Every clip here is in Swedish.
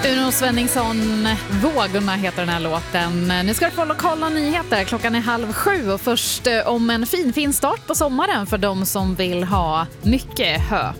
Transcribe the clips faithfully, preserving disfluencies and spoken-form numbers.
Uno Svenningsson, Vågorna heter den här låten. Nu ska du få lokala nyheter. Klockan är halv sju och först om en fin, fin start på sommaren för de som vill ha mycket hö.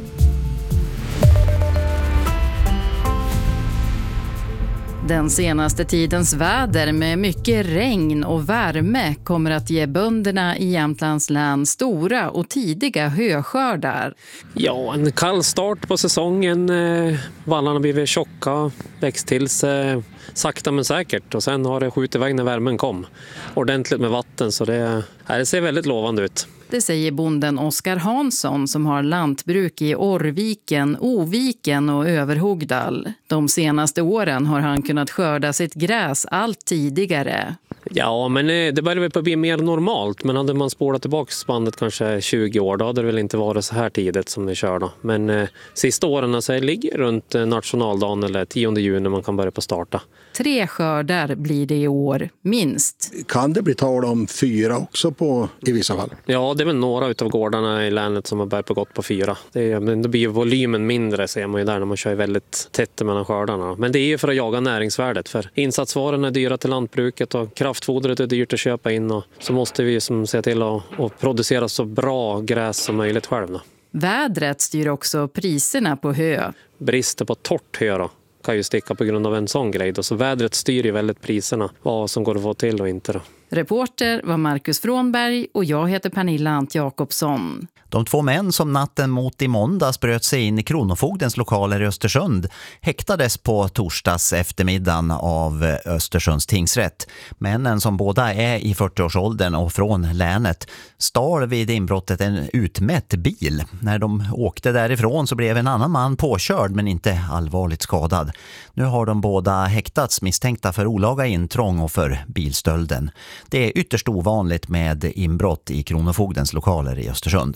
Den senaste tidens väder med mycket regn och värme kommer att ge bönderna i Jämtlands län stora och tidiga höskördar. Ja, en kall start på säsongen. Vallarna har blivit tjocka, växt till sig sakta men säkert. Och sen har det skjutit iväg när värmen kom. Ordentligt med vatten, så det, det ser väldigt lovande ut. Det säger bonden Oskar Hansson som har lantbruk i Orrviken, Oviken och Överhogdal. De senaste åren har han kunnat skörda sitt gräs allt tidigare. Ja, men det börjar väl på att bli mer normalt. Men hade man spårat tillbaka bandet kanske tjugo år, då hade det väl inte varit så här tidigt som det kör då. Men eh, sista åren så ligger runt nationaldagen eller tionde juni man kan börja på starta. Tre skördar blir det i år, minst. Kan det bli tal om fyra också på, i vissa fall? Ja, det är väl några av gårdarna i länet som har börjat på gott på fyra. Det är, men då blir volymen mindre, ser man ju där när man kör väldigt tätt mellan skördarna. Men det är ju för att jaga näringsvärdet, för insatsvarorna är dyra till lantbruket och kraftfodret är dyrt att köpa in, och så måste vi som se till att, att producera så bra gräs som möjligt själva. Vädret styr också priserna på hö. Brister på torrt hö då kan ju sticka på grund av en sån grej då. Så vädret styr ju väldigt priserna, vad som går att få till och inte då. Reporter var Marcus Frånberg och jag heter Pernilla Ant Jakobsson. De två män som natten mot i måndags bröt sig in i Kronofogdens lokaler i Östersund häktades på torsdags eftermiddagen av Östersunds tingsrätt. Männen, som båda är i fyrtioårsåldern och från länet, stal vid inbrottet en utmätt bil. När de åkte därifrån så blev en annan man påkörd men inte allvarligt skadad. Nu har de båda häktats misstänkta för olaga intrång och för bilstölden. Det är ytterst ovanligt med inbrott i Kronofogdens lokaler i Östersund.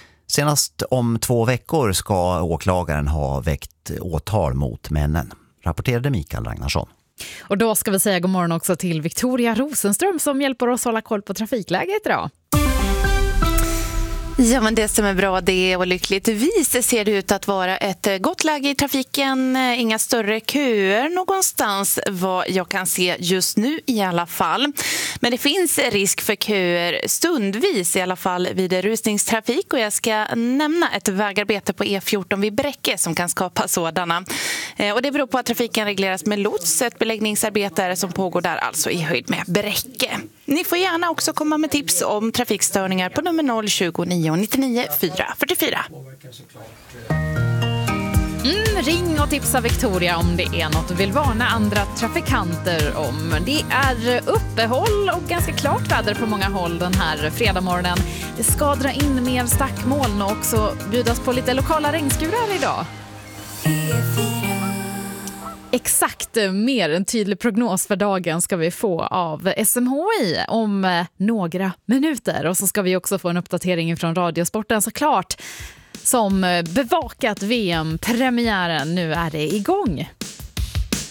Senast om två veckor ska åklagaren ha väckt åtal mot männen, rapporterade Mikael Ragnarsson. Och då ska vi säga god morgon också till Victoria Rosenström som hjälper oss hålla koll på trafikläget idag. Ja, men det som är bra, det är och lyckligtvis ser det ut att vara ett gott läge i trafiken. Inga större köer någonstans vad jag kan se just nu i alla fall. Men det finns risk för köer stundvis i alla fall vid rusningstrafik. Och jag ska nämna ett vägarbete på E fjorton vid Bräcke som kan skapa sådana. Och det beror på att trafiken regleras med lots. Ett beläggningsarbete som pågår där alltså i höjd med Bräcke. Ni får gärna också komma med tips om trafikstörningar på nummer noll tjugonio nittionio fyra fyrtiofyra. Mm, ring och tipsa Victoria om det är något du vill varna andra trafikanter om. Det är uppehåll och ganska klart väder på många håll den här fredagmorgonen. Det ska dra in mer stackmoln och också bjudas på lite lokala regnskurar idag. Exakt, mer en tydlig prognos för dagen ska vi få av S M H I om några minuter. Och så ska vi också få en uppdatering från Radiosporten såklart, som bevakat V M-premiären. Nu är det igång.